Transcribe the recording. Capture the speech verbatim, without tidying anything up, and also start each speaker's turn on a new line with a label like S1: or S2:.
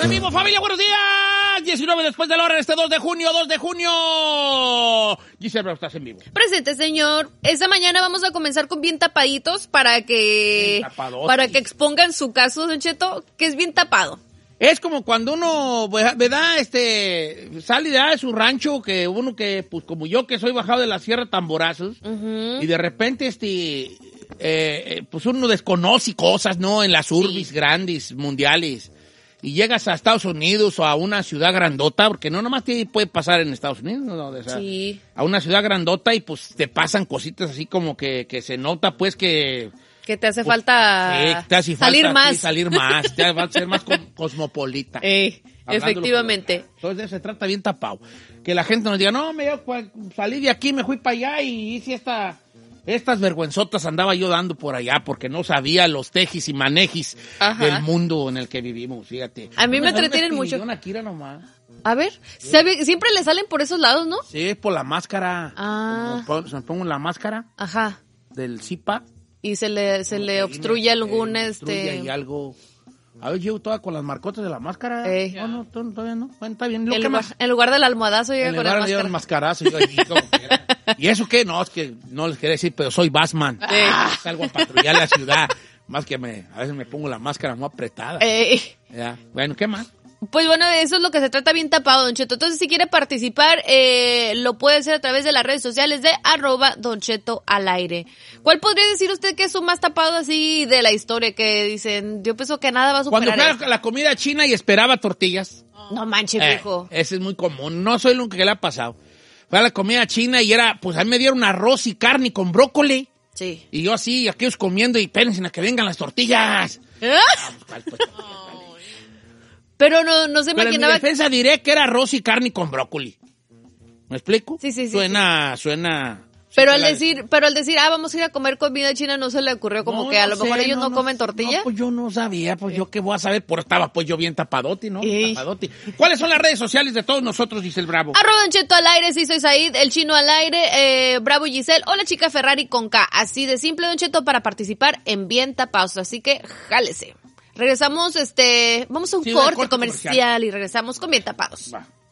S1: en vivo, familia, buenos días. diecinueve después de la hora, este dos de junio, dos de junio. Giselle Bravo, estás en vivo.
S2: Presente, señor. Esta mañana vamos a comenzar con bien tapaditos para que para que expongan su caso, Don Cheto, que es bien tapado.
S1: Es como cuando uno, ¿verdad? Este, sale de su rancho, que uno que, pues como yo, que soy bajado de la Sierra Tamborazos, uh-huh. y de repente, este, eh, pues uno desconoce cosas, ¿no? En las urbis sí. grandes, mundiales. Y llegas a Estados Unidos o a una ciudad grandota, porque no nomás te puede pasar en Estados Unidos, ¿no? O sea,
S2: sí.
S1: A una ciudad grandota y pues te pasan cositas así como que, que se nota, pues, que...
S2: Que te hace pues, falta
S1: eh, te hace
S2: salir
S1: falta,
S2: más.
S1: Sí, salir más, te va a ser más cosmopolita.
S2: Eh, efectivamente.
S1: Entonces de eso se trata bien tapado. Que la gente nos diga, no, me salí de aquí, me fui para allá y hice esta, estas vergüenzotas andaba yo dando por allá porque no sabía los tejis y manejis Ajá. del mundo en el que vivimos, fíjate.
S2: A mí
S1: no
S2: me entretienen mucho.
S1: Kira nomás.
S2: A ver, sí. ¿sabe? Siempre le salen por esos lados, ¿no?
S1: Sí, por la máscara.
S2: Ah.
S1: Como, se me pongo la máscara.
S2: Ajá.
S1: Del Zipa.
S2: Y se le, se le obstruye algún, eh, este...
S1: y algo... A ver, llevo toda con las marcotas de la máscara.
S2: Eh.
S1: No, no, todavía no. Bueno, está bien. Lo
S2: en,
S1: que
S2: lugar,
S1: más...
S2: en lugar del almohadazo llega
S1: en
S2: con la máscara.
S1: En lugar del mascarazo. Yo, y, como ¿Y eso qué? No, es que no les quería decir, pero soy Batman.
S2: Eh.
S1: Ah, salgo a patrullar la ciudad. Más que me, a veces me pongo la máscara muy apretada.
S2: Eh.
S1: Ya. Bueno, ¿qué más?
S2: Pues bueno, eso es lo que se trata bien tapado, Don Cheto. Entonces, si quiere participar, eh, lo puede hacer a través de las redes sociales de arroba Don Cheto al aire. ¿Cuál podría decir usted que es su más tapado así de la historia? Que dicen, yo pienso que nada va a superar.
S1: Cuando fue a la comida china y esperaba tortillas.
S2: No manches,
S1: eh,
S2: viejo.
S1: Ese es muy común. No soy lo único que le ha pasado. Fue a la comida china y era, pues a mí me dieron arroz y carne con brócoli.
S2: Sí.
S1: Y yo así, aquellos comiendo y espérense a que vengan las tortillas.
S2: ¿Eh? Vamos, pues, Pero no, no se
S1: Pero
S2: imaginaba...
S1: en mi defensa diré que era arroz y carne con brócoli. ¿Me explico?
S2: Sí, sí, sí.
S1: Suena, sí. suena...
S2: Pero al decir, pero al decir, ah, vamos a ir a comer comida china, no se le ocurrió como no, que a lo no mejor sé, ellos no, no comen tortilla.
S1: No, pues yo no sabía, pues yo qué voy a saber, por estaba pues yo bien tapadote, ¿no? ¿Y? Tapadote. ¿Cuáles son las redes sociales de todos nosotros, Giselle Bravo?
S2: Arroba Don Cheto al aire, sí soy Said, el chino al aire, eh, Bravo Giselle, o la chica Ferrari con K. Así de simple, Don Cheto, para participar en Bien Tapados. Así que, jálese. Regresamos, este, vamos a un sí, corte, corte comercial, comercial y regresamos con Bien Tapados. Va.